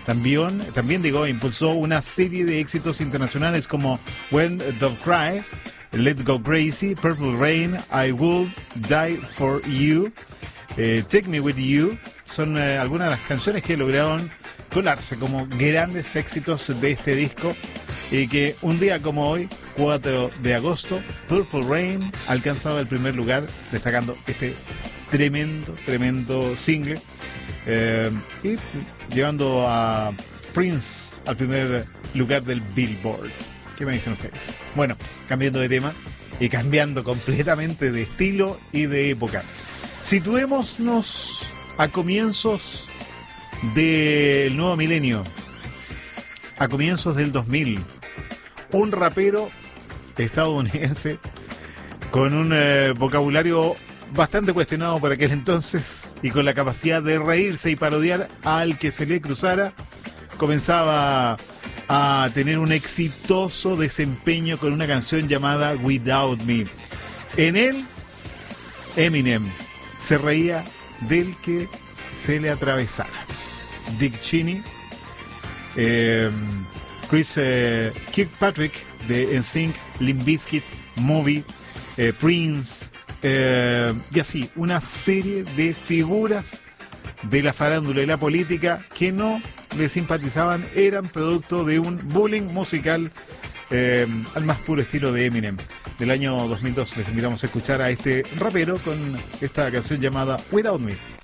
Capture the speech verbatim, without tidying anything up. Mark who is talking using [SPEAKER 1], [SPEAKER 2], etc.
[SPEAKER 1] También, también digo, impulsó una serie de éxitos internacionales como When Dove Cry, Let's Go Crazy, Purple Rain, I Will Die For You, eh, Take Me With You. Son eh, algunas de las canciones que lograron colarse como grandes éxitos de este disco, y que un día como hoy, cuatro de agosto, Purple Rain alcanzaba el primer lugar, destacando este tremendo, tremendo single, eh, y llevando a Prince al primer lugar del Billboard. ¿Qué me dicen ustedes? Bueno, cambiando de tema y cambiando completamente de estilo y de época, situémonos a comienzos del nuevo milenio, a comienzos del dos mil. Un rapero estadounidense con un eh, vocabulario bastante cuestionado por aquel entonces y con la capacidad de reírse y parodiar al que se le cruzara, comenzaba a tener un exitoso desempeño con una canción llamada Without Me. En él, Eminem se reía del que se le atravesara. Dick Cheney, eh, Chris eh, Kirkpatrick de N Sync, Limp Bizkit, Moby, eh, Prince, eh, y así una serie de figuras de la farándula y la política que no le simpatizaban, eran producto de un bullying musical eh, al más puro estilo de Eminem del año dos mil dos. Les invitamos a escuchar a este rapero con esta canción llamada Without Me.